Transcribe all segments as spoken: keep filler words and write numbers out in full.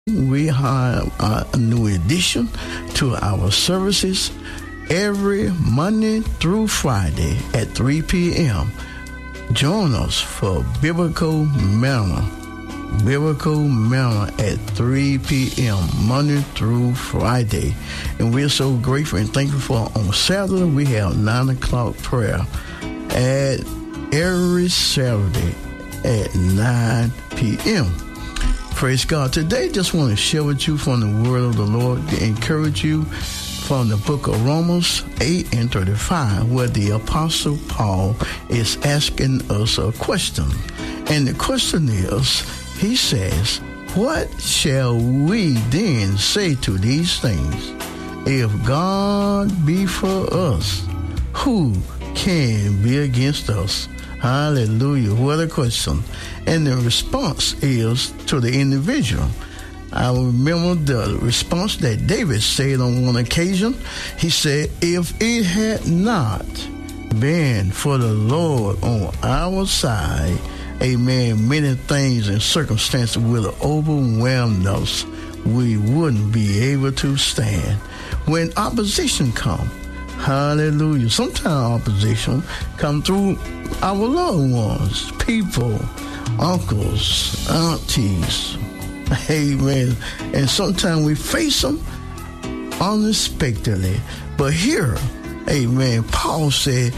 We have a new addition to our services every Monday through Friday at three p.m. Join us for Biblical Manna. Biblical Manna at three p.m. Monday through Friday. And we're so grateful and thankful for on Saturday we have nine o'clock prayer at every Saturday at nine p.m. Praise God. Today, just want to share with you from the word of the Lord to encourage you from the book of Romans eight and thirty-five, where the Apostle Paul is asking us a question. And the question is, he says, what shall we then say to these things? If God be for us, who can be against us? Hallelujah. What a question. And the response is to the individual. I remember the response that David said on one occasion. He said, if it had not been for the Lord on our side, amen, many things and circumstances would have overwhelmed us. We wouldn't be able to stand. When opposition comes, hallelujah. Sometimes opposition come through our loved ones, people, uncles, aunties, amen. And sometimes we face them unexpectedly. But here, amen, Paul said,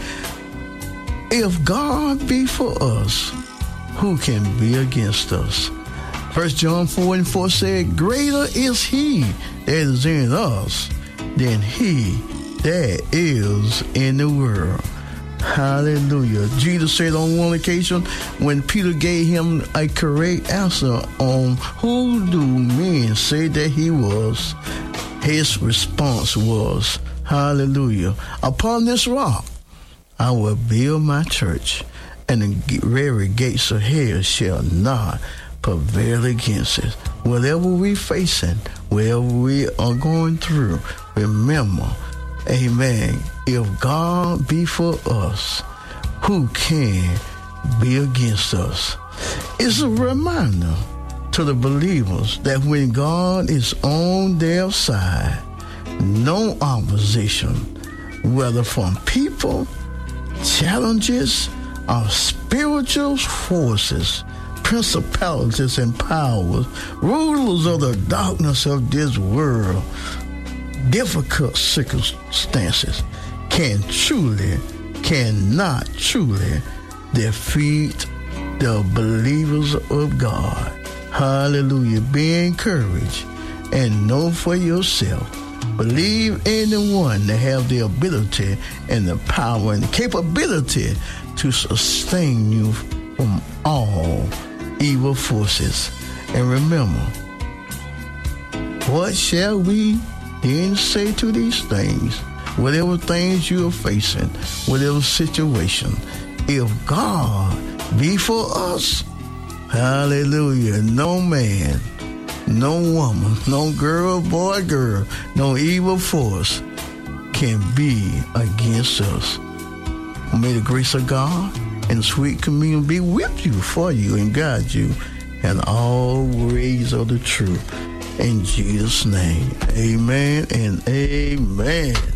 if God be for us, who can be against us? First John four and four said, greater is he that is in us than he that is in the world. Hallelujah. Jesus said on one occasion when Peter gave him a correct answer on who do men say that he was, his response was, hallelujah, upon this rock I will build my church, and the very gates of hell shall not prevail against it. Whatever we're facing, whatever we are going through, remember, amen, if God be for us, who can be against us? It's a reminder to the believers that when God is on their side, no opposition, whether from people, challenges, or spiritual forces, principalities and powers, rulers of the darkness of this world, difficult circumstances can truly, cannot truly defeat the believers of God. Hallelujah. Be encouraged and know for yourself. Believe in the one that has the ability and the power and the capability to sustain you from all evil forces. And remember, what shall we then say to these things? Whatever things you are facing, whatever situation, if God be for us, hallelujah, no man, no woman, no girl, boy, girl, no evil force can be against us. May the grace of God and sweet communion be with you, for you, and guide you in all ways of the truth. In Jesus' name, amen and amen.